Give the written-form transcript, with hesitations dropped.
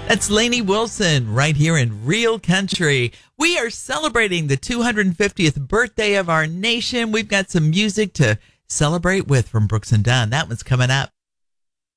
That's Lainey Wilson right here in Real Country. We are celebrating the 250th birthday of our nation. We've got some music to celebrate with from Brooks and Dunn. That one's coming up.